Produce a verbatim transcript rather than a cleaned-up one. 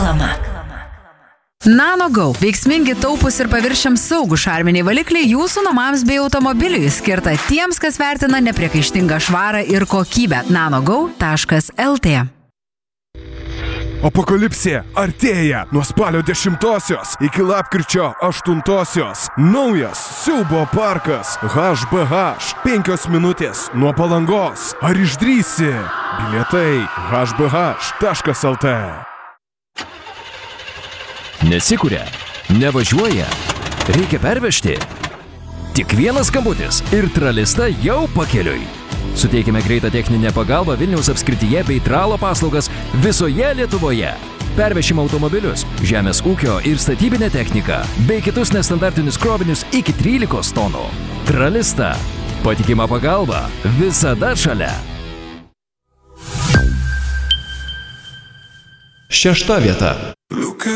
Reklama. NanoGo – veiksmingi, taupūs ir paviršiams saugų šarminiai valikliai jūsų namams bei automobiliui, skirta tiems, kas vertina nepriekaištingą švarą ir kokybę. nanogo taškas lt. Apokalipsė artėja nuo spalio dešimtosios iki lapkričio aštuntosios. Naujas siaubo parkas H B H. Penkios minutės nuo Palangos. Ar išdrįsi? Bilietai h b h taškas lt. Nesikuria, nevažiuoja, reikia pervežti. Tik vienas skambutis ir Tralista jau pakeliui. Suteikime greitą techninę pagalbą Vilniaus apskrityje bei tralo paslaugas visoje Lietuvoje. Pervešime automobilius, žemės ūkio ir statybinę techniką, bei kitus nestandartinius krovinius iki trylikos tonų. Tralista. Patikima pagalba visada šalia. Šešta vieta.